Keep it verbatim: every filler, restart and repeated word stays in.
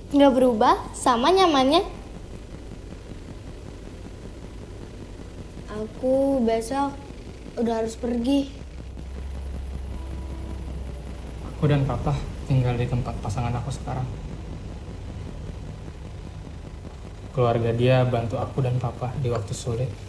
Nggak berubah, sama nyamannya. Aku besok udah harus pergi. Aku dan papa tinggal di tempat pasangan aku sekarang. Keluarga dia bantu aku dan papa di waktu sulit.